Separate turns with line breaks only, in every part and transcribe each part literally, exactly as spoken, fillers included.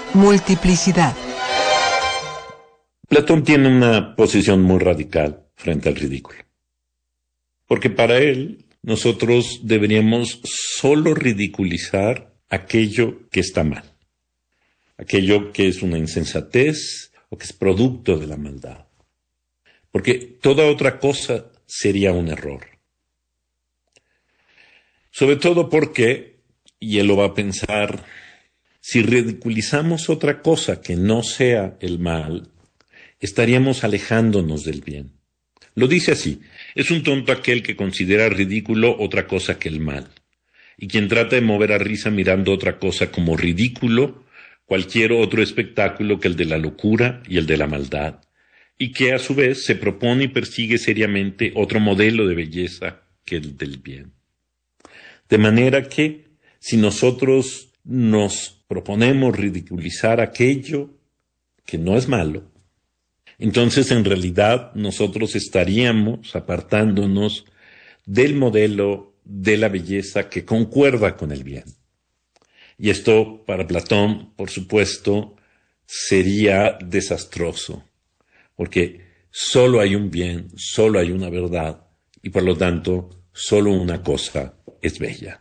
multiplicidad.
Platón tiene una posición muy radical frente al ridículo. Porque para él, nosotros deberíamos solo ridiculizar aquello que está mal. Aquello que es una insensatez o que es producto de la maldad. Porque toda otra cosa sería un error. Sobre todo porque, y él lo va a pensar, si ridiculizamos otra cosa que no sea el mal, estaríamos alejándonos del bien. Lo dice así: es un tonto aquel que considera ridículo otra cosa que el mal, y quien trata de mover a risa mirando otra cosa como ridículo cualquier otro espectáculo que el de la locura y el de la maldad, y que a su vez se propone y persigue seriamente otro modelo de belleza que el del bien. De manera que, si nosotros nos proponemos ridiculizar aquello que no es malo, entonces en realidad nosotros estaríamos apartándonos del modelo de la belleza que concuerda con el bien. Y esto para Platón, por supuesto, sería desastroso, porque solo hay un bien, solo hay una verdad, y por lo tanto, solo una cosa es bella.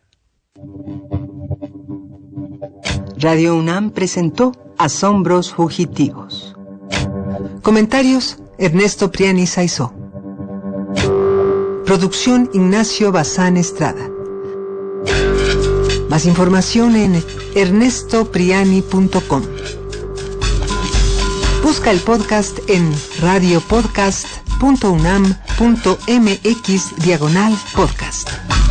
Radio UNAM presentó Asombros Fugitivos. Comentarios: Ernesto Priani Saizó. Producción: Ignacio Bazán Estrada. Más información en ernesto priani punto com. Busca el podcast en radiopodcast punto unam punto mx diagonal podcast.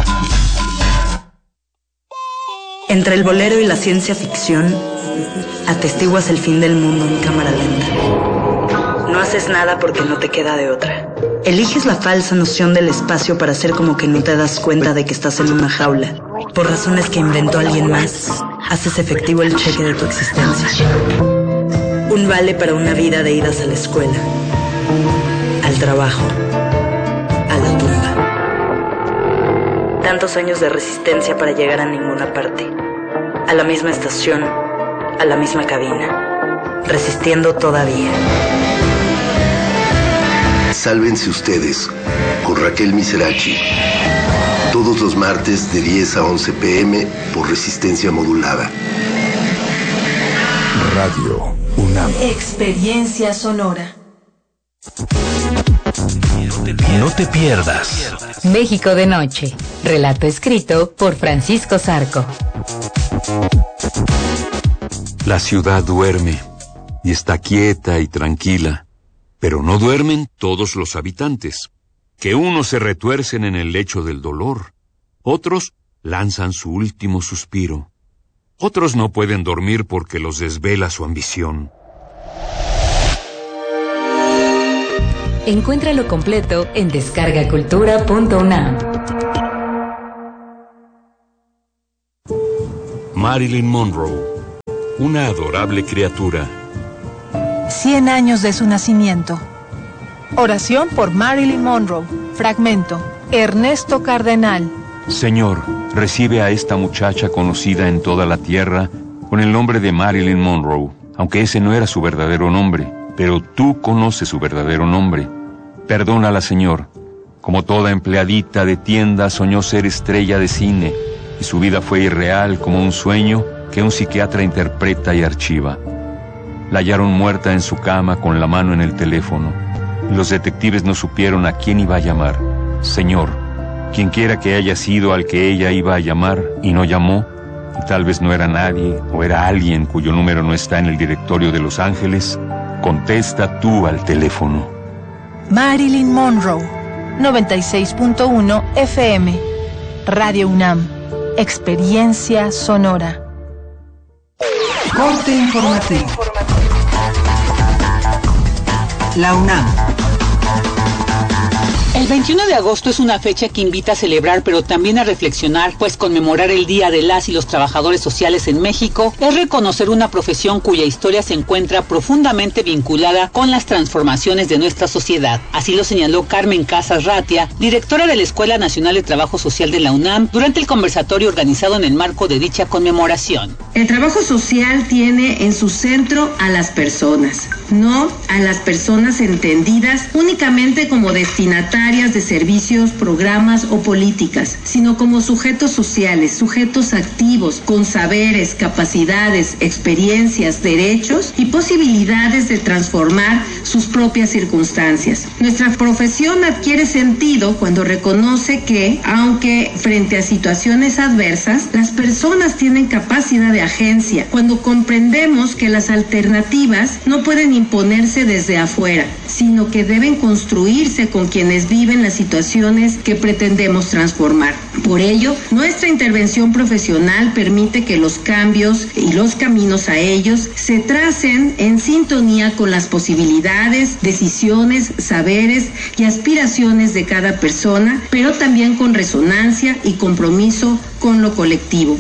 Entre el bolero y la ciencia ficción, atestiguas el fin del mundo en cámara lenta. No haces nada porque no te queda de otra. Eliges la falsa noción del espacio para hacer como que no te das cuenta de que estás en una jaula. Por razones que inventó alguien más, haces efectivo el cheque de tu existencia. Un vale para una vida de idas a la escuela, al trabajo, a la tumba. Tantos años de resistencia para llegar a ninguna parte. A la misma estación, a la misma cabina. Resistiendo todavía.
Sálvense ustedes, con Raquel Miserachi. Todos los martes de diez a once pm por resistencia modulada.
Radio UNAM.
Experiencia sonora.
No te pierdas
México de Noche. Relato escrito por Francisco Zarco.
La ciudad duerme y está quieta y tranquila. Pero no duermen todos los habitantes, que unos se retuercen en el lecho del dolor, otros lanzan su último suspiro, otros no pueden dormir porque los desvela su ambición.
Encuéntralo completo en descarga cultura punto unam.
Marilyn Monroe, una adorable criatura.
Cien años de su nacimiento. Oración por Marilyn Monroe. Fragmento. Ernesto Cardenal.
Señor, recibe a esta muchacha conocida en toda la tierra con el nombre de Marilyn Monroe, aunque ese no era su verdadero nombre, pero tú conoces su verdadero nombre. Perdónala, Señor. Como toda empleadita de tienda, soñó ser estrella de cine, y su vida fue irreal como un sueño que un psiquiatra interpreta y archiva. La hallaron muerta en su cama con la mano en el teléfono. Los detectives no supieron a quién iba a llamar. Señor, quien quiera que haya sido al que ella iba a llamar y no llamó, y tal vez no era nadie o era alguien cuyo número no está en el directorio de Los Ángeles, contesta tú al teléfono.
Marilyn Monroe, noventa y seis punto uno F M. Radio UNAM. Experiencia sonora.
Corte informativo. La UNAM
El veintiuno de agosto es una fecha que invita a celebrar, pero también a reflexionar, pues conmemorar el Día de las y los Trabajadores Sociales en México es reconocer una profesión cuya historia se encuentra profundamente vinculada con las transformaciones de nuestra sociedad. Así lo señaló Carmen Casas Ratia, directora de la Escuela Nacional de Trabajo Social de la UNAM, durante el conversatorio organizado en el marco de dicha conmemoración.
El trabajo social tiene en su centro a las personas, no a las personas entendidas únicamente como destinatarias de servicios, programas o políticas, sino como sujetos sociales, sujetos activos, con saberes, capacidades, experiencias, derechos y posibilidades de transformar sus propias circunstancias. Nuestra profesión adquiere sentido cuando reconoce que, aunque frente a situaciones adversas, las personas tienen capacidad de agencia, cuando comprendemos que las alternativas no pueden imponerse desde afuera, sino que deben construirse con quienes viven las situaciones que pretendemos transformar. Por ello, nuestra intervención profesional permite que los cambios y los caminos a ellos se tracen en sintonía con las posibilidades, decisiones, saberes y aspiraciones de cada persona, pero también con resonancia y compromiso con lo colectivo.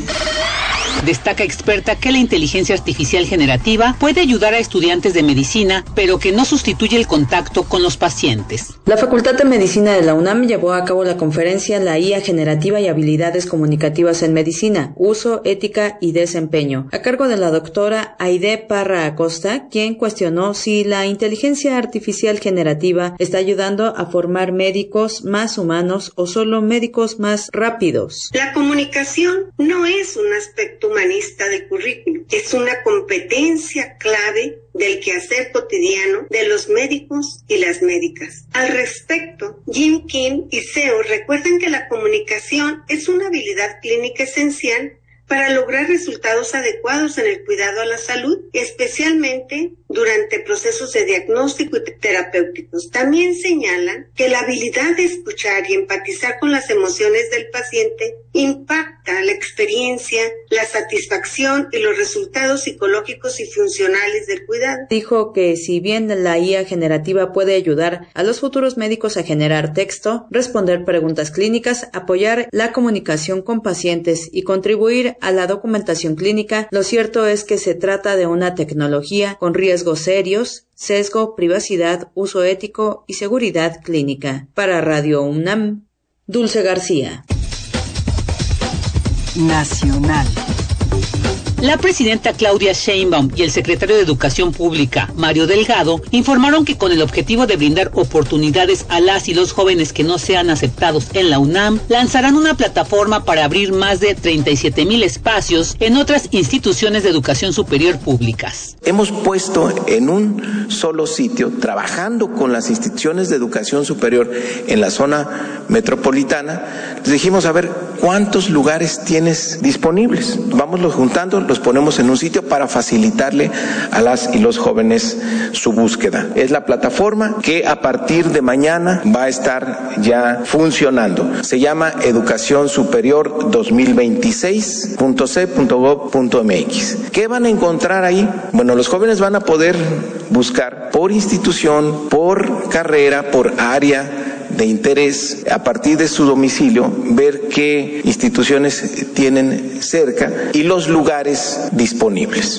Destaca experta que la inteligencia artificial generativa puede ayudar a estudiantes de medicina, pero que no sustituye el contacto con los pacientes.
La Facultad de Medicina de la UNAM llevó a cabo la conferencia La I A generativa y habilidades comunicativas en medicina, uso, ética y desempeño, a cargo de la doctora Aide Parra Acosta, quien cuestionó si la inteligencia artificial generativa está ayudando a formar médicos más humanos o solo médicos más rápidos.
La comunicación no es un aspecto humanista del currículum, es una competencia clave del quehacer cotidiano de los médicos y las médicas. Al respecto, Jim King y Seo recuerdan que la comunicación es una habilidad clínica esencial para lograr resultados adecuados en el cuidado a la salud, especialmente durante procesos de diagnóstico y terapéuticos. También señalan que la habilidad de escuchar y empatizar con las emociones del paciente impacta la experiencia, la satisfacción y los resultados psicológicos y funcionales del cuidado.
Dijo que si bien la I A generativa puede ayudar a los futuros médicos a generar texto, responder preguntas clínicas, apoyar la comunicación con pacientes y contribuir a la documentación clínica, lo cierto es que se trata de una tecnología con riesgos serios, sesgo, privacidad, uso ético y seguridad clínica. Para Radio UNAM, Dulce García.
Nacional.
La presidenta Claudia Sheinbaum y el secretario de Educación Pública, Mario Delgado, informaron que con el objetivo de brindar oportunidades a las y los jóvenes que no sean aceptados en la UNAM, lanzarán una plataforma para abrir más de treinta y siete mil espacios en otras instituciones de educación superior públicas.
Hemos puesto en un solo sitio, trabajando con las instituciones de educación superior en la zona metropolitana, les dijimos, a ver, ¿cuántos lugares tienes disponibles? Vámoslos juntando, los ponemos en un sitio para facilitarle a las y los jóvenes su búsqueda. Es la plataforma que a partir de mañana va a estar ya funcionando. Se llama educación superior dos mil veintiséis punto c punto gob punto m x. ¿Qué van a encontrar ahí? Bueno, los jóvenes van a poder buscar por institución, por carrera, por área de interés, a partir de su domicilio, ver qué instituciones tienen cerca y los lugares disponibles.